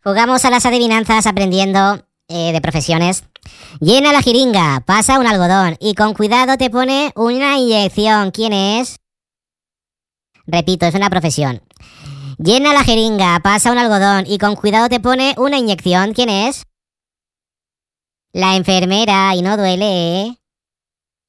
Jugamos a las adivinanzas aprendiendo de profesiones. Llena la jeringa, pasa un algodón y con cuidado te pone una inyección. ¿Quién es? Repito, es una profesión. Llena la jeringa, pasa un algodón y con cuidado te pone una inyección. ¿Quién es? La enfermera, y no duele, ¿eh?